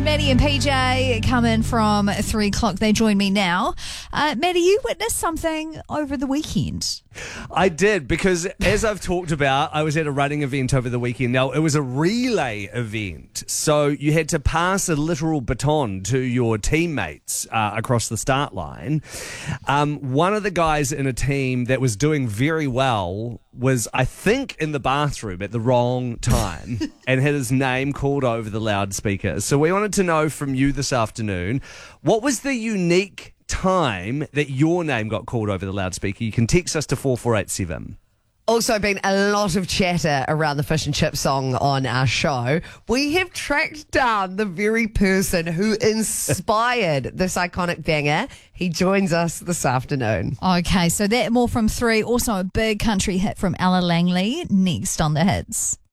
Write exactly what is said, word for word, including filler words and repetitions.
Maddie and P J coming from three o'clock. They join me now. Uh, Maddie, you witnessed something over the weekend. I did, because as I've talked about, I was at a running event over the weekend. Now, it was a relay event, so you had to pass a literal baton to your teammates uh, across the start line. Um, one of the guys in a team that was doing very well was, I think, in the bathroom at the wrong time and had his name called over the loudspeaker. So we wanted to know from you this afternoon, what was the unique time that your name got called over the loudspeaker? You can text us to four four eight seven. Also been a lot of chatter around the fish and chip song on our show. We have tracked down the very person who inspired this iconic banger. He joins us this afternoon. Okay, so that more from three. Also a big country hit from Ella Langley next on the hits.